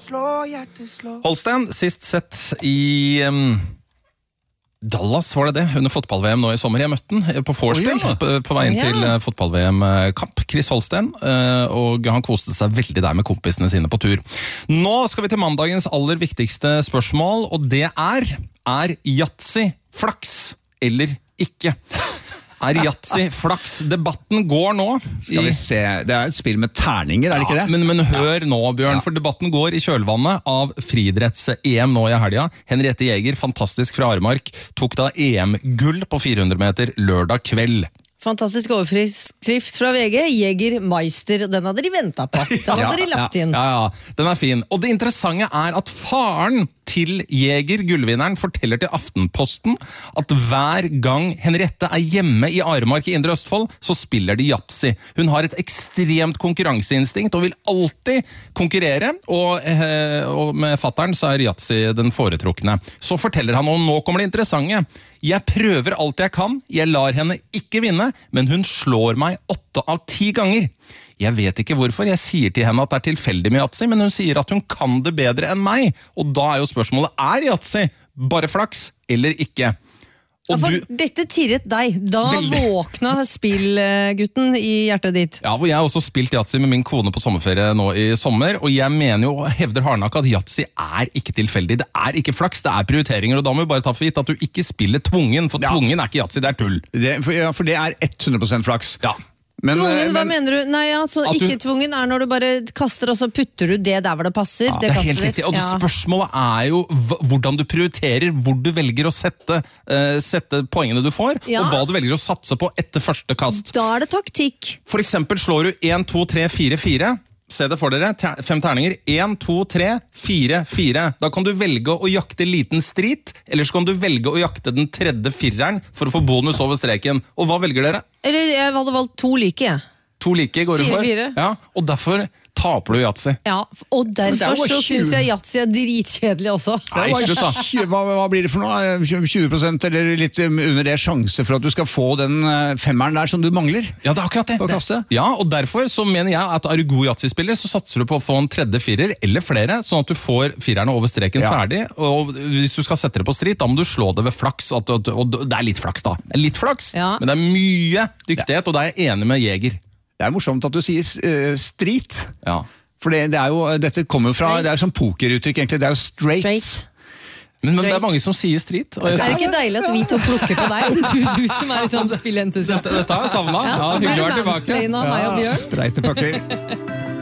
Holstein, sist sett i Dallas, var det under fotball-VM nå i sommer. Jeg møtte den på vorspiel på veien til fotball-VM-kamp. Chris Holstein, og han koste seg veldig der med kompisene sine på tur. Nå skal vi til mandagens aller viktigste spørsmål, og det er Yatzy flaks eller ikke? Er Yatzy flaks? Debatten går nå. Skal vi se, det et spill med terninger, det ikke det? Men hør nå, Bjørn, for debatten går i kjølvannet av friidretts-EM nå i helga. Henriette Jæger, fantastisk fra Aremark, tok da EM-gull på 400 meter lørdag kveld. Fantastisk overskrift fra VG, Jæger Meister, den hadde de ventet på. Den hadde de lagt inn. Ja, den fin. Og det interessante at faren til Jæger, gullvinneren, forteller til Aftenposten at hver gang Henriette hjemme i Aremark i Indre Østfold, så spiller de Yatzy. Hun har et ekstremt konkurranseinstinkt og vil alltid konkurrere, og med fatteren så Yatzy den foretrukne. Så forteller han, og nå kommer det interessante. Jeg prøver alt jeg kan, jeg lar henne ikke vinne, men hun slår meg 8 av 10 ganger. Jeg vet ikke hvorfor, jeg sier til henne at det tilfeldig med Yatzy, men hun sier at hun kan det bedre enn meg. Og da jo spørsmålet, Yatzy bare flaks eller ikke? Dette tirret deg. Da våkna spillgutten i hjertet ditt. Ja, hvor jeg også spilt Yatzy med min kone på sommerferie nå i sommer, og jeg mener jo, hevder hardnakket at Yatzy ikke tilfeldig. Det ikke flaks, det prioriteringer, og da må vi bare ta for gitt at du ikke spiller tvungen, for tvungen ikke Yatzy, det tull. For det 100% flaks. Ja. Tvungen, hva mener du? Nei, altså, ikke tvungen når du bare kaster, og så putter du det der hvor det passer. Det helt riktig, og spørsmålet jo hvordan du prioriterer, hvor du velger å sette poengene du får, og hva du velger å satse på etter første kast. Da det taktikk. For eksempel slår du 1, 2, 3, 4, 4. Se det for dere, 5 terninger. 1, 2, 3, 4, 4. Da kan du velge å jakte liten strit, eller så kan du velge å jakte den tredje fireren for å få bonus over streken. Og hva velger dere? Eller jeg hadde valgt 2 like. 2 like går du for? 4. Ja, og derfor taper du Yatzy. Ja, og derfor så synes jeg Yatzy dritkjedelig også. Nei, slutt da. Hva blir det for noe? 20% eller litt under det sjanse for at du skal få den 5-eren der som du mangler? Ja, det akkurat det. Ja, og derfor så mener jeg at du god Yatzy-spiller, så satser du på å få en tredje firer eller flere, sånn at du får firerne over streken ferdig. Og hvis du skal sette det på strit, da må du slå det ved flaks, og det litt flaks da. Det litt flaks, men det mye dyktighet, og da jeg enig med Jæger. Det morsomt at du sier street. Ja. For dette kommer fra, det sånn pokeruttrykk egentlig, det jo straight. Men det mange som sier street. Og det ikke deilig at vi to plukker på deg? Du som liksom spillentusiast. Dette har jeg savnet. Ja, så blir det mansplain av meg og Bjørn. Streite pakker.